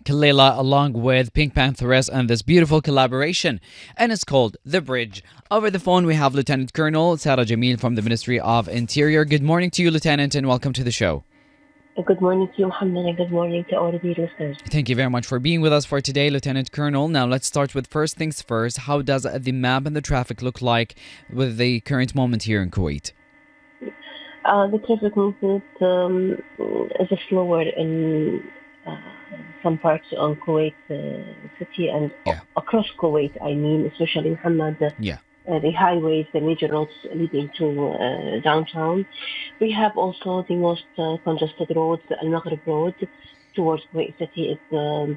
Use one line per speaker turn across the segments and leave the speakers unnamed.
Kalela along with Pink Pantheress and this beautiful collaboration. And it's called The Bridge. Over the phone, we have Lieutenant Colonel Sarah Jamil from the Ministry of Interior. Good morning to you, Lieutenant, and welcome to the show.
Good morning to you, Muhammad, and good morning to all of your listeners.
Thank you very much for being with us for today, Lieutenant Colonel. Now, let's start with first things first. How does the map and the traffic look like with the current moment here in Kuwait?
The traffic movement is slower in some parts of Kuwait city and across Kuwait, especially Muhammad. The highways, the major roads leading to downtown. We have also the most congested roads, Al Maghrib Road towards Kuwait City is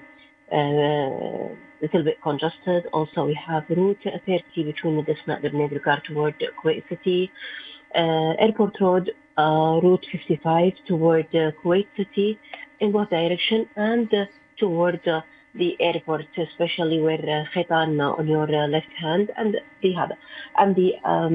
a little bit congested. Also, we have Route 30 between Medisna and Nebelgar toward Kuwait City. Airport Road, Route 55 toward Kuwait City in both direction and toward the airport, especially where Khitan on your left hand and the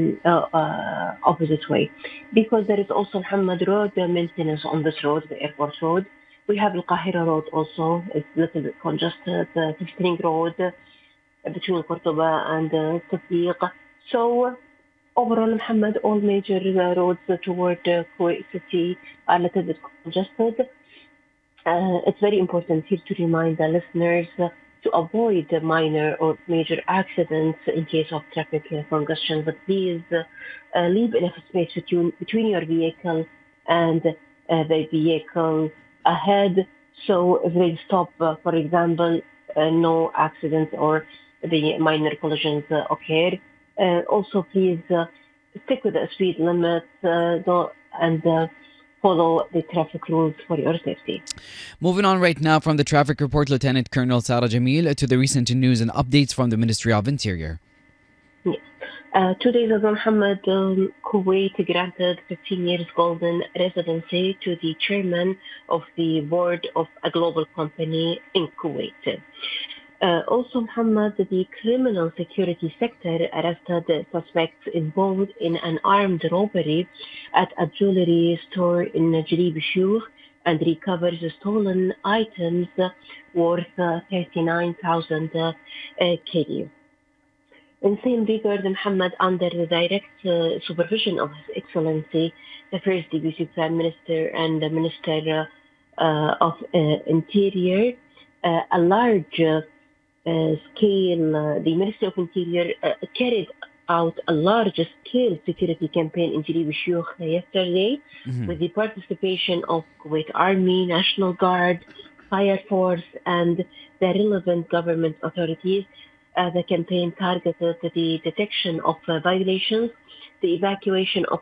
opposite way. Because there is also Muhammad Road maintenance on this road, the airport road. We have Al Qahira Road also, it's a little bit congested, 15 Road between Cordoba and Tafiq. So overall, Muhammad, all major roads toward Kuwait City are a little bit congested. It's very important here to remind the listeners to avoid minor or major accidents in case of traffic congestion. But please leave enough space between your vehicle and the vehicle ahead. So if they stop, for example, no accidents or the minor collisions occur. Also, please stick with the speed limit and follow the traffic rules for your safety.
Moving on right now from the traffic report, Lieutenant Colonel Sarah Jamil, to the recent news and updates from the Ministry of Interior.
Yes. 2 days ago, Muhammad, Kuwait granted 15 years golden residency to the chairman of the board of a global company in Kuwait. Also, Muhammad, the criminal security sector arrested suspects involved in an armed robbery at a jewelry store in Jalib Shouh and recovers stolen items worth 39,000 KD. In same regard, Muhammad, under the direct supervision of His Excellency, the First Deputy Prime Minister and the Minister of Interior, a large scale, the Ministry of Interior carried out a large-scale security campaign in Jalib Shouh yesterday with the participation of Kuwait Army, National Guard, Fire Force, and the relevant government authorities. The campaign targeted the detection of violations, the evacuation of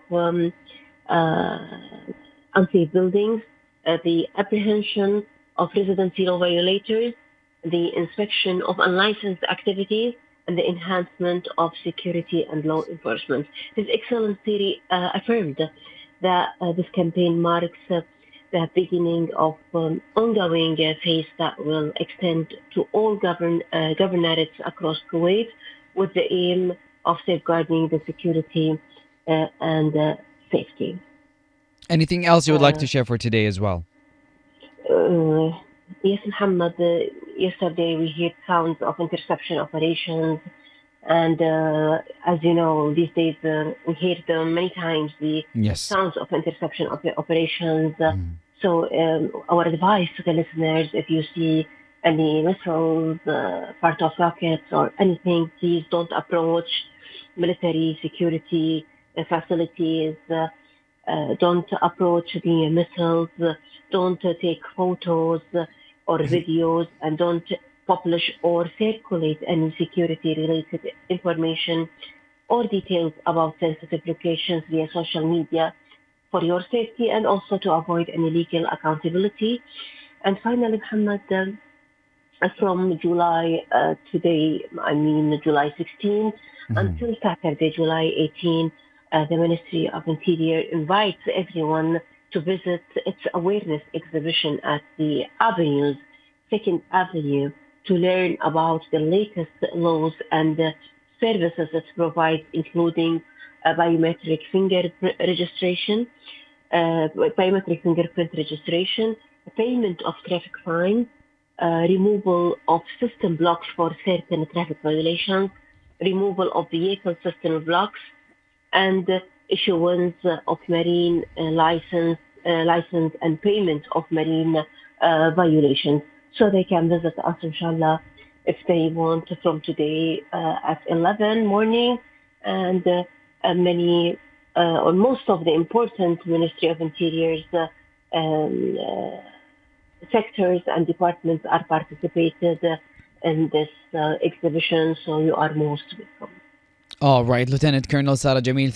unsafe buildings, the apprehension of residency law violators, the inspection of unlicensed activities, and the enhancement of security and law enforcement. His Excellency affirmed that this campaign marks the beginning of ongoing phase that will extend to all governorates across Kuwait with the aim of safeguarding the security and safety.
Anything else you would like to share for today as well?
Yes, Muhammad. Yesterday we heard sounds of interception operations, and as you know, these days we hear them many times. The sounds of interception operations. So our advice to the listeners: if you see any missiles, part of rockets, or anything, please don't approach military security facilities. Don't approach the missiles. Don't take photos or videos, and don't publish or circulate any security-related information or details about sensitive locations via social media for your safety and also to avoid any legal accountability. And finally, Muhammad, from July July 16 until Saturday, July 18, the Ministry of Interior invites everyone to visit its awareness exhibition at the Avenues, 2nd Avenue, to learn about the latest laws and services it provides, including biometric fingerprint registration, payment of traffic fines, removal of system blocks for certain traffic violations, removal of vehicle system blocks, and issuance of marine license and payment of marine violations. So they can visit us, inshallah, if they want from today at 11 morning, and many or most of the important Ministry of Interior's sectors and departments are participated in this exhibition, so you are most welcome.
All right, Lieutenant Colonel Sarah Jamil.